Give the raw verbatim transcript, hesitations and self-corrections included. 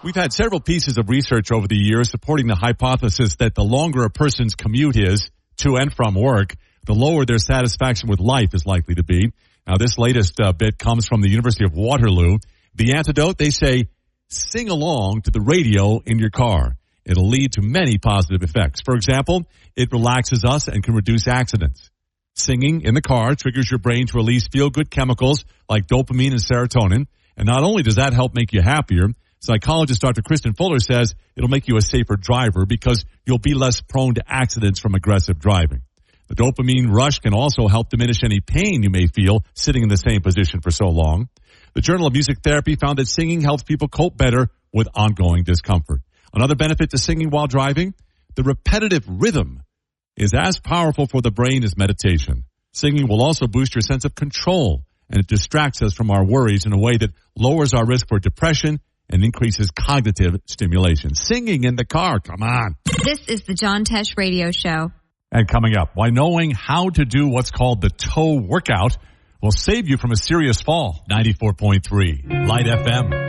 We've had several pieces of research over the years supporting the hypothesis that the longer a person's commute is to and from work, the lower their satisfaction with life is likely to be. Now, this latest uh, bit comes from the University of Waterloo. The antidote, they say, sing along to the radio in your car. It'll lead to many positive effects. For example, it relaxes us and can reduce accidents. Singing in the car triggers your brain to release feel-good chemicals like dopamine and serotonin. And not only does that help make you happier, psychologist Doctor Kristen Fuller says it'll make you a safer driver because you'll be less prone to accidents from aggressive driving. The dopamine rush can also help diminish any pain you may feel sitting in the same position for so long. The Journal of Music Therapy found that singing helps people cope better with ongoing discomfort. Another benefit to singing while driving, the repetitive rhythm is as powerful for the brain as meditation. Singing will also boost your sense of control, and it distracts us from our worries in a way that lowers our risk for depression and increases cognitive stimulation. Singing in the car, come on. This is the John Tesh Radio Show. And coming up, why knowing how to do what's called the toe workout will save you from a serious fall. ninety-four point three Light F M.